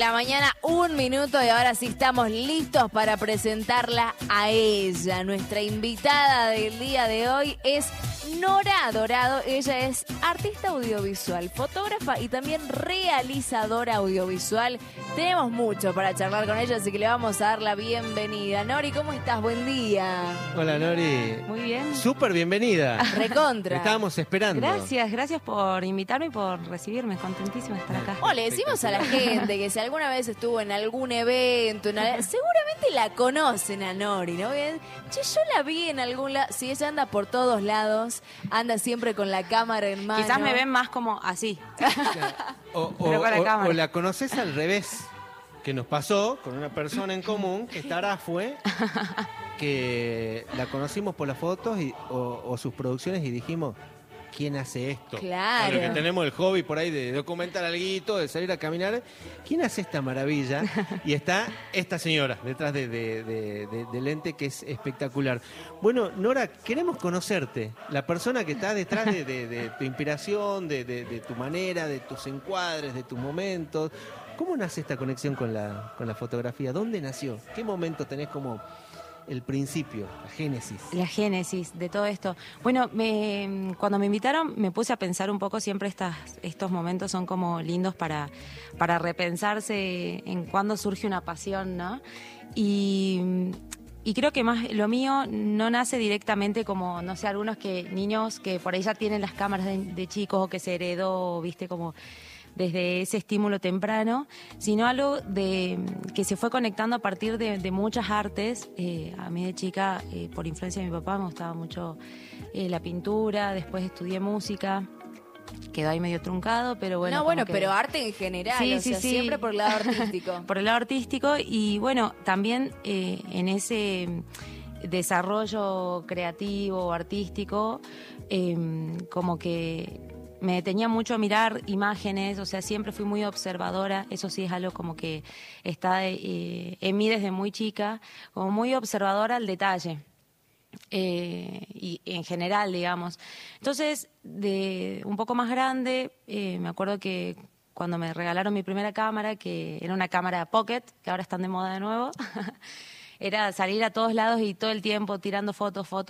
la mañana, 1 minuto, y ahora sí estamos listos para presentarla a ella. Nuestra invitada del día de hoy es Nora Dorado. Ella es artista audiovisual, fotógrafa y también realizadora audiovisual. Tenemos mucho para charlar con ella, así que le vamos a dar la bienvenida. Nori, ¿cómo estás? Buen día. Hola, Nori. Muy bien. Súper bienvenida. Recontra. Estábamos esperando. Gracias por invitarme y por recibirme. Contentísima de estar acá. Oh, le decimos a la gente que si alguna vez estuvo en algún evento, seguramente la conocen a Nori, ¿no? Che, yo la vi en algún lado. Sí, ella anda por todos lados, anda siempre con la cámara en mano. Quizás me ven más como así. O la conoces al revés, que nos pasó con una persona en común, que Tara fue, que la conocimos por las fotos o sus producciones y dijimos, ¿quién hace esto? Claro. Bueno, que tenemos el hobby por ahí de documentar alguito, de salir a caminar. ¿Quién hace esta maravilla? Y está esta señora detrás del lente, que es espectacular. Bueno, Nora, queremos conocerte. La persona que está detrás de tu inspiración, de tu manera, de tus encuadres, de tus momentos. ¿Cómo nace esta conexión con la fotografía? ¿Dónde nació? ¿Qué momento tenés como el principio, la génesis? La génesis de todo esto. Bueno, cuando me invitaron me puse a pensar un poco. Siempre estos momentos son como lindos para repensarse en cuándo surge una pasión, ¿no? Y creo que más lo mío no nace directamente como, no sé, algunos niños que por ahí ya tienen las cámaras de chicos o que se heredó, viste, como desde ese estímulo temprano, sino algo que se fue conectando a partir de muchas artes. A mí de chica, por influencia de mi papá, me gustaba mucho la pintura. Después estudié música, quedó ahí medio truncado, pero bueno. No, bueno, pero arte en general, sí, siempre por el lado artístico. Por el lado artístico, y bueno, también en ese desarrollo creativo, artístico, como que me detenía mucho a mirar imágenes, o sea, siempre fui muy observadora. Eso sí es algo como que está en mí desde muy chica, como muy observadora al detalle. Y en general, digamos. Entonces, de un poco más grande, me acuerdo que cuando me regalaron mi primera cámara, que era una cámara Pocket, que ahora están de moda de nuevo, era salir a todos lados y todo el tiempo tirando fotos,